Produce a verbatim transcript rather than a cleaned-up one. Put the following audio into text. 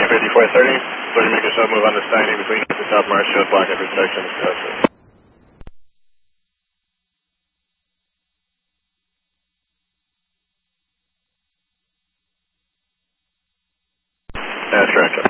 fifty-four thirty, so you make a sub move on the Steiny between the top Marshall, block every section. That's correct.